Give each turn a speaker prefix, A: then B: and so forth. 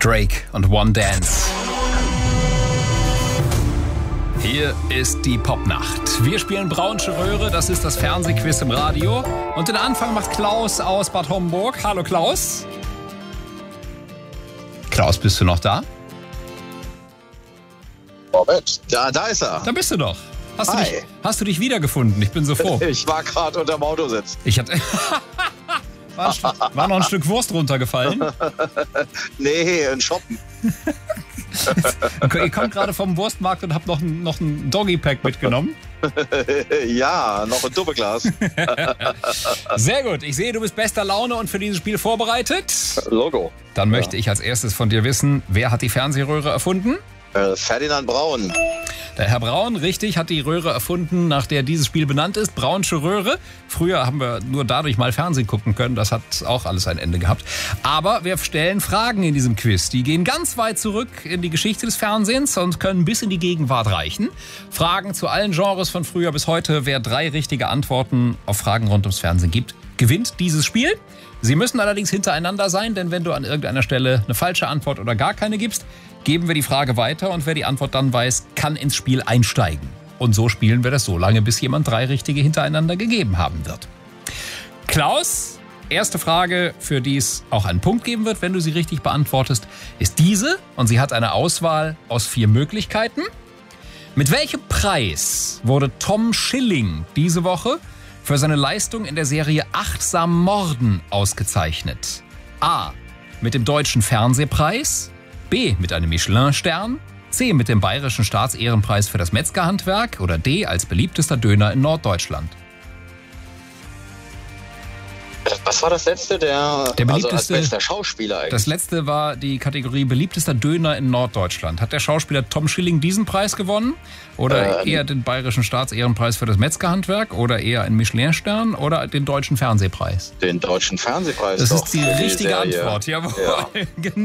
A: Drake und One Dance. Hier ist die Popnacht. Wir spielen Braunsche Röhre, das ist das Fernsehquiz im Radio. Und den Anfang macht Klaus aus Bad Homburg. Hallo Klaus. Klaus, bist du noch da?
B: Moment, da ist er.
A: Da bist du doch. Hast du dich wiedergefunden? Ich bin so froh.
B: Ich war gerade unterm Autositz.
A: Ich hatte... War noch ein Stück Wurst runtergefallen?
B: Nee, ein Shoppen.
A: Ihr kommt gerade vom Wurstmarkt und habt noch ein Doggy-Pack mitgenommen?
B: Ja, noch ein Doppelglas.
A: Sehr gut. Ich sehe, du bist bester Laune und für dieses Spiel vorbereitet.
B: Logo.
A: Dann möchte ich als erstes von dir wissen, wer hat die Fernsehröhre erfunden?
B: Ferdinand Braun.
A: Der Herr Braun, richtig, hat die Röhre erfunden, nach der dieses Spiel benannt ist. Braunsche Röhre. Früher haben wir nur dadurch mal Fernsehen gucken können. Das hat auch alles ein Ende gehabt. Aber wir stellen Fragen in diesem Quiz. Die gehen ganz weit zurück in die Geschichte des Fernsehens und können bis in die Gegenwart reichen. Fragen zu allen Genres von früher bis heute. Wer 3 richtige Antworten auf Fragen rund ums Fernsehen gibt, gewinnt dieses Spiel. Sie müssen allerdings hintereinander sein, denn wenn du an irgendeiner Stelle eine falsche Antwort oder gar keine gibst, geben wir die Frage weiter und wer die Antwort dann weiß, kann ins Spiel einsteigen. Und so spielen wir das so lange, bis jemand 3 richtige hintereinander gegeben haben wird. Klaus, erste Frage, für die es auch einen Punkt geben wird, wenn du sie richtig beantwortest, ist diese. Und sie hat eine Auswahl aus 4 Möglichkeiten. Mit welchem Preis wurde Tom Schilling diese Woche für seine Leistung in der Serie Achtsam Morden ausgezeichnet? A. Mit dem Deutschen Fernsehpreis. B. Mit einem Michelin-Stern. C. Mit dem Bayerischen Staatsehrenpreis für das Metzgerhandwerk. Oder D. als beliebtester Döner in Norddeutschland.
B: Was war das letzte? Der beliebteste, als bester Schauspieler eigentlich.
A: Das letzte war die Kategorie beliebtester Döner in Norddeutschland. Hat der Schauspieler Tom Schilling diesen Preis gewonnen? Oder eher den Bayerischen Staatsehrenpreis für das Metzgerhandwerk? Oder eher einen Michelin-Stern? Oder den Deutschen Fernsehpreis?
B: Den Deutschen Fernsehpreis.
A: Das ist die richtige Antwort. Jawohl. Ja.